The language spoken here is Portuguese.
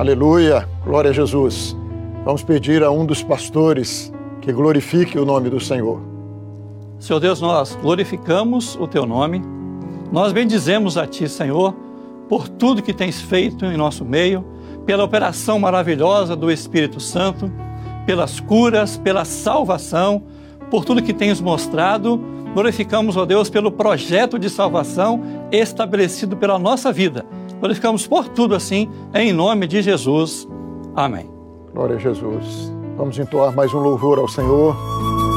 Aleluia, glória a Jesus. Vamos pedir a um dos pastores que glorifique o nome do Senhor. Senhor Deus, nós glorificamos o Teu nome, nós bendizemos a Ti, Senhor, por tudo que Tens feito em nosso meio, pela operação maravilhosa do Espírito Santo, pelas curas, pela salvação, por tudo que Tens mostrado. Glorificamos, ó Deus, pelo projeto de salvação estabelecido pela nossa vida. Glorificamos por tudo assim, em nome de Jesus. Amém. Glória a Jesus. Vamos entoar mais um louvor ao Senhor.